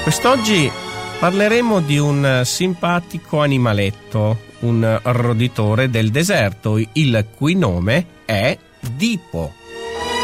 Quest'oggi parleremo di un simpatico animaletto, un roditore del deserto, il cui nome è Dipo.